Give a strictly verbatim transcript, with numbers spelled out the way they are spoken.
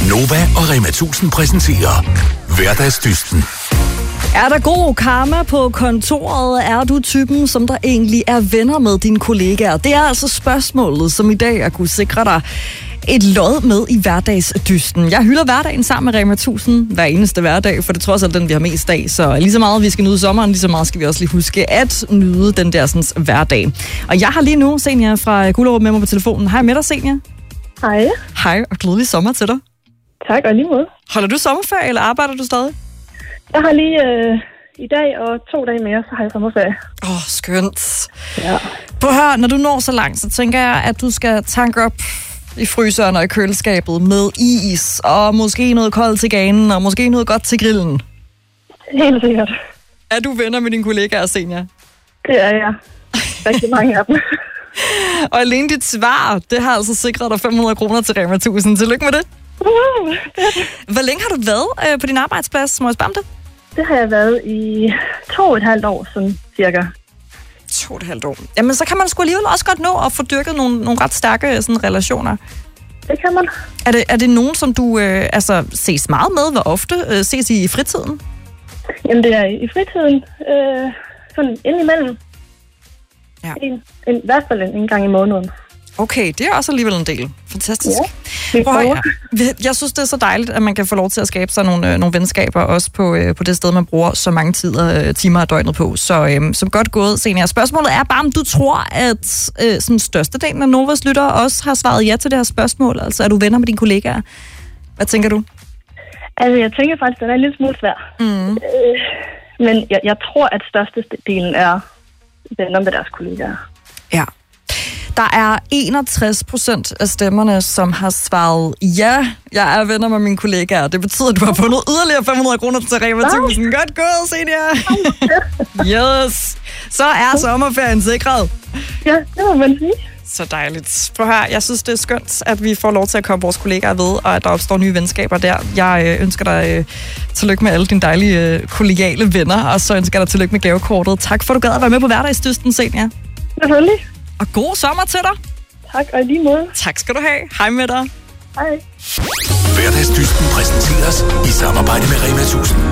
Nova og Rema tusind præsenterer Hverdagsdysten. Er der god karma på kontoret? Er du typen, som der egentlig er venner med dine kollegaer? Det er altså spørgsmålet, som i dag er kunne sikre dig et lod med i hverdagsdysten. Jeg hylder hverdagen sammen med Rema tusind hver eneste hverdag, for det er trods alt den, vi har mest af. Så lige så meget vi skal nyde sommeren, lige så meget skal vi også lige huske at nyde den der sådan, hverdag. Og jeg har lige nu Senja fra Gulerup med mig på telefonen. Hej med dig, Senja. Hej. Hej, og glædelig sommer til dig. Tak, og lige måde. Holder du sommerferie, eller arbejder du stadig? Jeg har lige øh, i dag og to dage mere, så har jeg sommerferie. Åh, oh, skønt. Ja. Prøv at høre, når du når så langt, så tænker jeg, at du skal tanke op i fryseren og i køleskabet med is, og måske noget koldt til ganen, og måske noget godt til grillen. Helt sikkert. Er du venner med dine kollegaer, Senja? Det er jeg. Rigtig mange af dem. Og alene dit svar, det har altså sikret dig fem hundrede kroner til Rema tusind. Tillykke med det. Uh, Hvor længe har du været øh, på din arbejdsplads? Må jeg spørge om det? det har jeg været i to og et halvt år, sådan cirka. To og et halvt år. Jamen, så kan man sgu alligevel også godt nå at få dyrket nogle, nogle ret stærke sådan, relationer. Det kan man. Er det, er det nogen, som du øh, altså, ses meget med? Hvor ofte øh, ses I i fritiden? Jamen, det er i fritiden. Øh, sådan indimellem. Ja. En, en, I hvert fald en, en gang i måneden. Okay, det er også alligevel en del. Fantastisk. Ja, vi Prøv, prøver. jeg, jeg synes, det er så dejligt, at man kan få lov til at skabe sig nogle, øh, nogle venskaber, også på, øh, på det sted, man bruger så mange tider, øh, timer af døgnet på. Så øh, som godt gået, Senja. Spørgsmålet er bare, om du tror, at øh, sådan størstedelen af Novas lyttere også har svaret ja til det her spørgsmål. Altså, er du venner med dine kollegaer? Hvad tænker du? Altså, jeg tænker faktisk, at den er en lille smule svær. Mm. Øh, men jeg, jeg tror, at størstedelen er venner med deres kollegaer. Ja. Der er enogtres procent af stemmerne, som har svaret ja, jeg er venner med mine kollegaer. Det betyder, at du har fundet yderligere fem hundrede kroner til Rema tusind. Godt gået, Senja. Yes. Så er sommerferien sikret. Ja, det må man sige. Så dejligt. Prøv at høre, jeg synes, det er skønt, at vi får lov til at komme vores kollegaer ved, og at der opstår nye venskaber der. Jeg øh, ønsker dig øh, tillykke med alle dine dejlige øh, kollegiale venner, og så ønsker jeg dig tillykke med gavekortet. Tak for, at du gad at være med på hverdagsdysten, Senja. Selvfølgelig. Og god sommer til dig. Tak, og i lige måde. Tak skal du have. Hej med dig. Hej. Hverdagsdysten præsenteres i samarbejde med Rema tusind.